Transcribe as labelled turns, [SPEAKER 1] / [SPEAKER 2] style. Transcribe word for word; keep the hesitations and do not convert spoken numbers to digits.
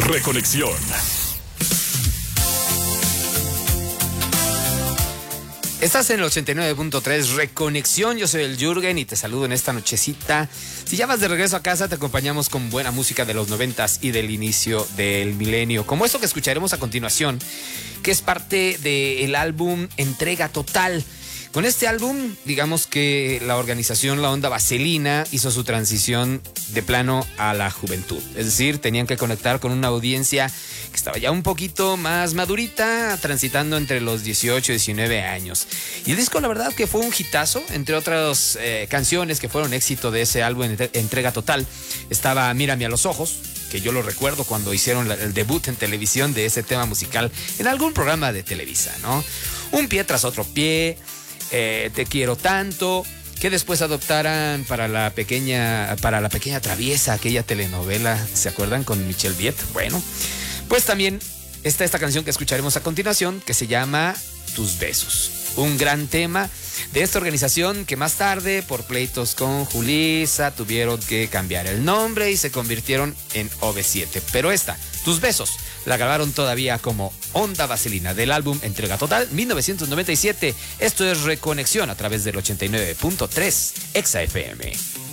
[SPEAKER 1] Reconexión.
[SPEAKER 2] Estás en el ochenta y nueve punto tres Reconexión, yo soy el Jürgen y te saludo en esta nochecita. Si ya vas de regreso a casa, te acompañamos con buena música de los noventas y del inicio del milenio, como esto que escucharemos a continuación, que es parte del álbum Entrega Total. Con este álbum, digamos que la organización La Onda Vaselina hizo su transición de plano a la juventud. Es decir, tenían que conectar con una audiencia que estaba ya un poquito más madurita, transitando entre los dieciocho y diecinueve años. Y el disco, la verdad, que fue un hitazo, entre otras eh, canciones que fueron éxito de ese álbum Entrega Total. Estaba Mírame a los ojos, que yo lo recuerdo cuando hicieron la, el debut en televisión de ese tema musical en algún programa de Televisa, ¿no? Un pie tras otro pie. Eh, Te quiero tanto, que después adoptaran para la pequeña para la pequeña traviesa, aquella telenovela, ¿se acuerdan? Con Michelle Viet. Bueno, pues también está esta canción que escucharemos a continuación, que se llama Tus Besos. Un gran tema de esta organización que más tarde, por pleitos con Julissa, tuvieron que cambiar el nombre y se convirtieron en O V siete. Pero esta, Tus Besos, la grabaron todavía como Onda Vaselina, del álbum Entrega Total mil novecientos noventa y siete. Esto es Reconexión a través del ochenta y nueve punto tres Exa F M.